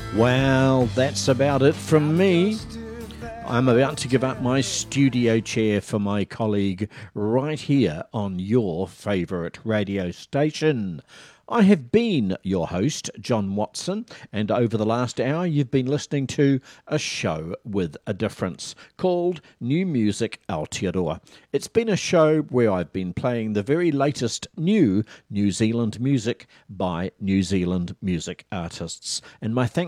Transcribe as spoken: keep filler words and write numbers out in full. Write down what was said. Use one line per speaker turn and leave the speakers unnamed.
Well, that's about it from me. I'm about to give up my studio chair for my colleague right here on your favourite radio station. I have been your host, John Watson, and over the last hour you've been listening to a show with a difference called New Music Aotearoa. It's been a show where I've been playing the very latest new New Zealand music by New Zealand music artists, and my thanks